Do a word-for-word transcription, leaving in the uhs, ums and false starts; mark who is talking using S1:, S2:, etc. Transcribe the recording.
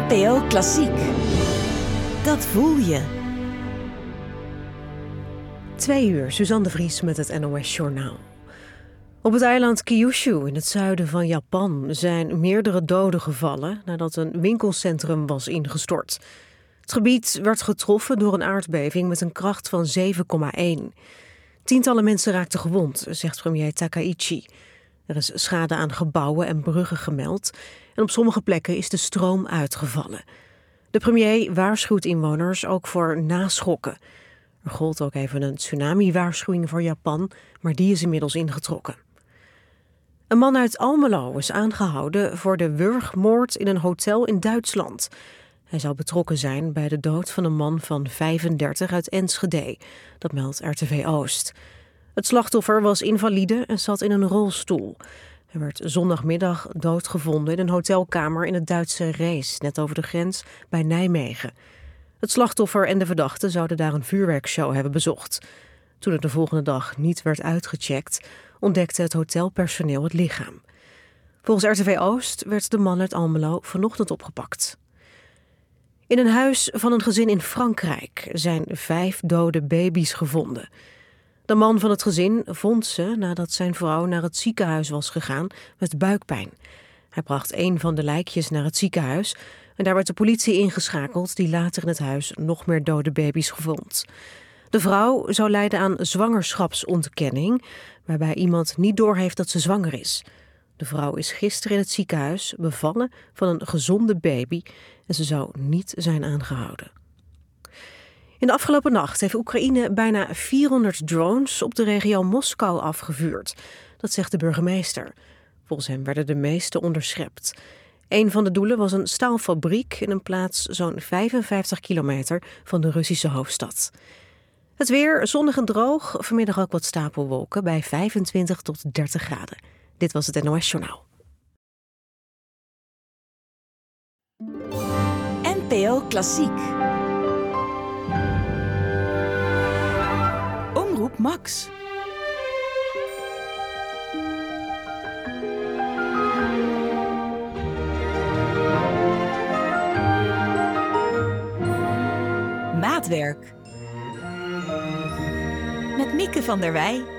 S1: N P O Klassiek. Dat voel je.
S2: Twee uur, Suzanne de Vries met het N O S-journaal. Op het eiland Kyushu in het zuiden van Japan zijn meerdere doden gevallen nadat een winkelcentrum was ingestort. Het gebied werd getroffen door een aardbeving met een kracht van zeven komma één. Tientallen mensen raakten gewond, zegt premier Takaichi. Er is schade aan gebouwen en bruggen gemeld en op sommige plekken is de stroom uitgevallen. De premier waarschuwt inwoners ook voor naschokken. Er gold ook even een tsunami-waarschuwing voor Japan, maar die is inmiddels ingetrokken. Een man uit Almelo is aangehouden voor de wurgmoord in een hotel in Duitsland. Hij zou betrokken zijn bij de dood van een man van vijfendertig uit Enschede. Dat meldt R T V Oost. Het slachtoffer was invalide en zat in een rolstoel. Hij werd zondagmiddag doodgevonden in een hotelkamer in het Duitse Rees, net over de grens bij Nijmegen. Het slachtoffer en de verdachte zouden daar een vuurwerkshow hebben bezocht. Toen het de volgende dag niet werd uitgecheckt, ontdekte het hotelpersoneel het lichaam. Volgens R T V Oost werd de man uit Almelo vanochtend opgepakt. In een huis van een gezin in Frankrijk zijn vijf dode baby's gevonden. De man van het gezin vond ze nadat zijn vrouw naar het ziekenhuis was gegaan met buikpijn. Hij bracht een van de lijkjes naar het ziekenhuis en daar werd de politie ingeschakeld die later in het huis nog meer dode baby's vond. De vrouw zou lijden aan zwangerschapsontkenning, waarbij iemand niet doorheeft dat ze zwanger is. De vrouw is gisteren in het ziekenhuis bevallen van een gezonde baby en ze zou niet zijn aangehouden. In de afgelopen nacht heeft Oekraïne bijna vierhonderd drones op de regio Moskou afgevuurd. Dat zegt de burgemeester. Volgens hem werden de meeste onderschept. Een van de doelen was een staalfabriek in een plaats zo'n vijfenvijftig kilometer van de Russische hoofdstad. Het weer zonnig en droog, vanmiddag ook wat stapelwolken bij vijfentwintig tot dertig graden. Dit was het N O S-journaal.
S1: N P O Klassiek. Omroep Max. Maatwerk. Met Mieke van der Wij.